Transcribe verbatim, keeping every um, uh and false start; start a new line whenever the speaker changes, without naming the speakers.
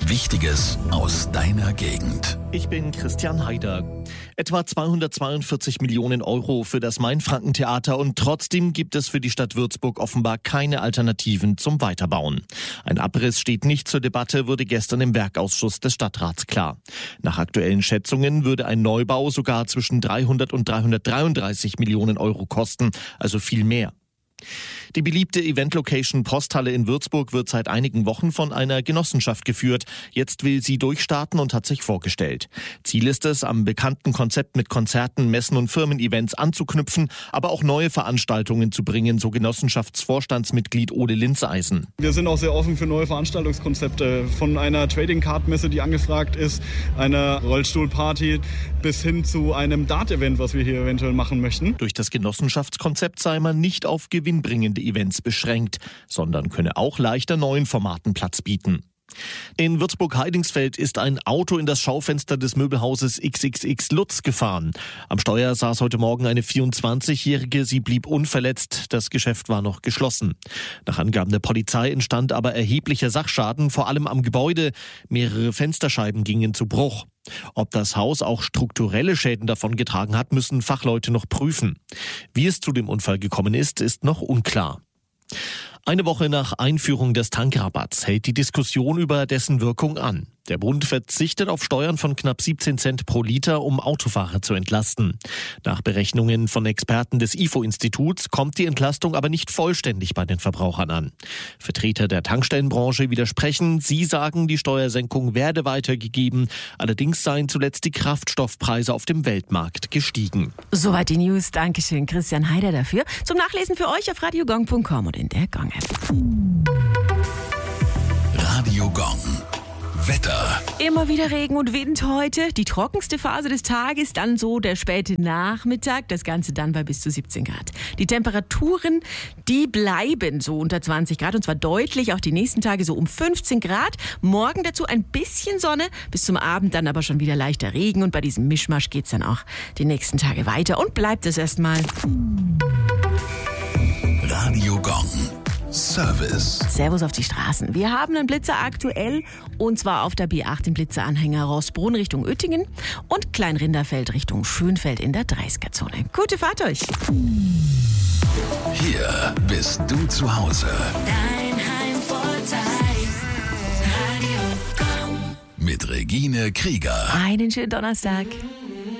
Wichtiges aus deiner Gegend.
Ich bin Christian Haider. Etwa zweihundertzweiundvierzig Millionen Euro für das Mainfranken-Theater und trotzdem gibt es für die Stadt Würzburg offenbar keine Alternativen zum Weiterbauen. Ein Abriss steht nicht zur Debatte, wurde gestern im Werkausschuss des Stadtrats klar. Nach aktuellen Schätzungen würde ein Neubau sogar zwischen dreihundert und dreihundertdreiunddreißig Millionen Euro kosten, also viel mehr. Die beliebte Event-Location Posthalle in Würzburg wird seit einigen Wochen von einer Genossenschaft geführt. Jetzt will sie durchstarten und hat sich vorgestellt. Ziel ist es, am bekannten Konzept mit Konzerten, Messen und Firmen-Events anzuknüpfen, aber auch neue Veranstaltungen zu bringen, so Genossenschaftsvorstandsmitglied Ole Linzeisen.
Wir sind auch sehr offen für neue Veranstaltungskonzepte. Von einer Trading-Card-Messe, die angefragt ist, einer Rollstuhlparty bis hin zu einem Dart-Event, was wir hier eventuell machen möchten.
Durch das Genossenschaftskonzept sei man nicht auf gewinnbringende Events beschränkt, sondern könne auch leichter neuen Formaten Platz bieten. In Würzburg-Heidingsfeld ist ein Auto in das Schaufenster des Möbelhauses X X X Lutz gefahren. Am Steuer saß heute Morgen eine vierundzwanzigjährige, sie blieb unverletzt, das Geschäft war noch geschlossen. Nach Angaben der Polizei entstand aber erheblicher Sachschaden, vor allem am Gebäude. Mehrere Fensterscheiben gingen zu Bruch. Ob das Haus auch strukturelle Schäden davongetragen hat, müssen Fachleute noch prüfen. Wie es zu dem Unfall gekommen ist, ist noch unklar. Eine Woche nach Einführung des Tankrabatts hält die Diskussion über dessen Wirkung an. Der Bund verzichtet auf Steuern von knapp siebzehn Cent pro Liter, um Autofahrer zu entlasten. Nach Berechnungen von Experten des I F O-Instituts kommt die Entlastung aber nicht vollständig bei den Verbrauchern an. Vertreter der Tankstellenbranche widersprechen. Sie sagen, die Steuersenkung werde weitergegeben. Allerdings seien zuletzt die Kraftstoffpreise auf dem Weltmarkt gestiegen.
Soweit die News. Dankeschön, Christian Haider dafür. Zum Nachlesen für euch auf radiogong punkt com und in der Gong-App.
Radio Gong. Wetter.
Immer wieder Regen und Wind heute. Die trockenste Phase des Tages, dann so der späte Nachmittag. Das Ganze dann bei bis zu siebzehn Grad. Die Temperaturen, die bleiben so unter zwanzig Grad und zwar deutlich auch die nächsten Tage so um fünfzehn Grad. Morgen dazu ein bisschen Sonne, bis zum Abend dann aber schon wieder leichter Regen und bei diesem Mischmasch geht's dann auch die nächsten Tage weiter und bleibt es erstmal.
Radio Gong. Service.
Servus auf die Straßen. Wir haben einen Blitzer aktuell und zwar auf der B acht im Blitzeranhänger Rossbrunn Richtung Oettingen und Kleinrinderfeld Richtung Schönfeld in der dreißiger-Zone. Gute Fahrt euch.
Hier bist du zu Hause.
Dein Heimvorteil. Radio Gong.
Mit Regine Krieger.
Einen schönen Donnerstag.